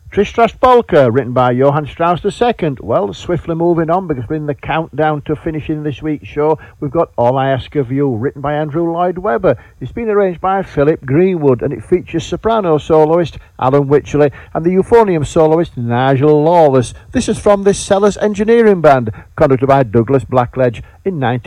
Tristas Polka, written by Johann Strauss II. Well, swiftly moving on, because we're in the countdown to finishing this week's show. We've got All I Ask of You, written by Andrew Lloyd Webber. It's been arranged by Philip Greenwood, and it features soprano soloist Alan Wycherley and the euphonium soloist Nigel Lawless. This is from this Sellers Engineering Band, conducted by Douglas Blackledge in 19